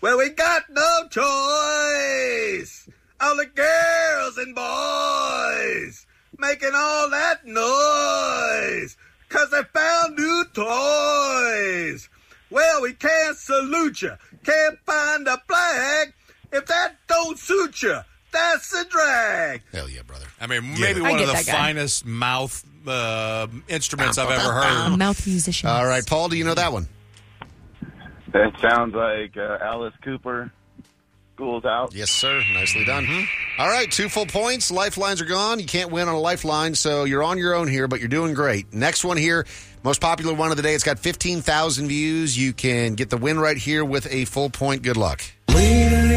Well, we got no choice. All the girls and boys making all that noise 'cause they found new toys. Well, we can't salute you, can't find a flag. If that don't suit you, that's a drag. Hell yeah, brother. I mean, maybe one of the finest mouth instruments I've ever heard. Mouth musician. All right, Paul, do you know that one? That sounds like Alice Cooper. School's out. Yes, sir. Nicely done. All right, 2 full points. Lifelines are gone. You can't win on a lifeline, so you're on your own here, but you're doing great. Next one here, most popular one of the day. It's got 15,000 views. You can get the win right here with a full point. Good luck. Please